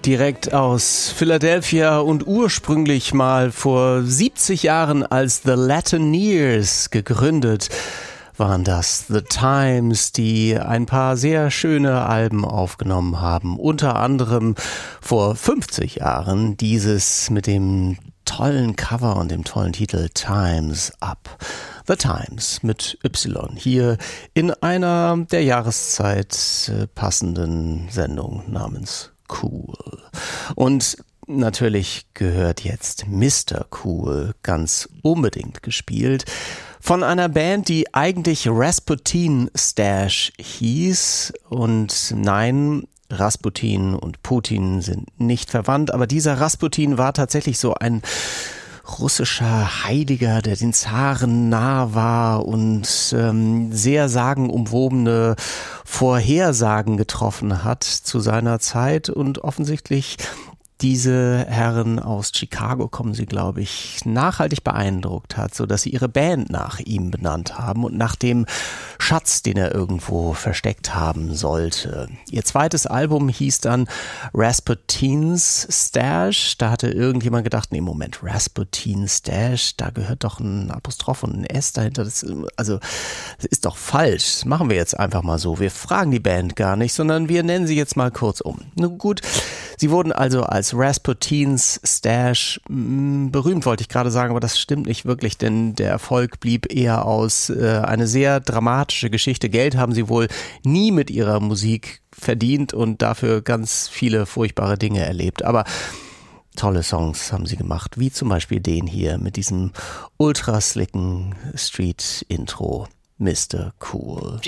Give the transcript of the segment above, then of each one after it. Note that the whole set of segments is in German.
Direkt aus Philadelphia und ursprünglich mal vor 70 Jahren als The Latineers gegründet, waren das The Times, die ein paar sehr schöne Alben aufgenommen haben. Unter anderem vor 50 Jahren dieses mit dem tollen Cover und dem tollen Titel Time's Up. The Times mit Y hier in einer der Jahreszeit passenden Sendung namens Cool. Und natürlich gehört jetzt Mr. Cool ganz unbedingt gespielt von einer Band, die eigentlich Rasputin Stash hieß. Und nein, Rasputin und Putin sind nicht verwandt, aber dieser Rasputin war tatsächlich so ein russischer Heiliger, der den Zaren nah war und sehr sagenumwobene Vorhersagen getroffen hat zu seiner Zeit und offensichtlich diese Herren aus Chicago, kommen sie, glaube ich, nachhaltig beeindruckt hat, so dass sie ihre Band nach ihm benannt haben und nach dem Schatz, den er irgendwo versteckt haben sollte. Ihr zweites Album hieß dann Rasputin's Stash. Da hatte irgendjemand gedacht, nee, Moment, Rasputin Stash, da gehört doch ein Apostroph und ein S dahinter. Das ist doch falsch. Das machen wir jetzt einfach mal so. Wir fragen die Band gar nicht, sondern wir nennen sie jetzt mal kurz um. Nun gut, sie wurden also als Rasputin's Stash berühmt, wollte ich gerade sagen, aber das stimmt nicht wirklich, denn der Erfolg blieb eher aus. Eine sehr dramatische Geschichte. Geld haben sie wohl nie mit ihrer Musik verdient und dafür ganz viele furchtbare Dinge erlebt. Aber tolle Songs haben sie gemacht, wie zum Beispiel den hier mit diesem ultra-slicken Street-Intro, Mr. Cool.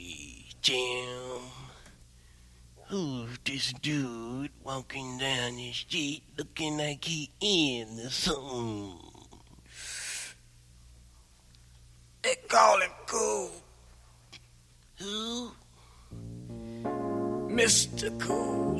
Who's this dude walking down the street looking like he in the song? They call him Cool. Who? Mr. Cool.